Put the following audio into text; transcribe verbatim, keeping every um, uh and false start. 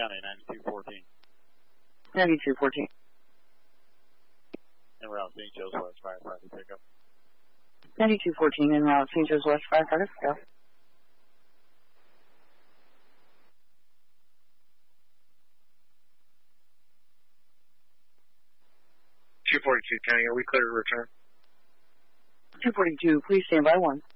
County, ninety-two fourteen. ninety-two fourteen. En route, Saint Joe's West, firefighter pickup. ninety-two fourteen, en route, Saint Joe's West, firefighter pickup. two forty-two County, are we clear to return? two forty-two, please stand by one.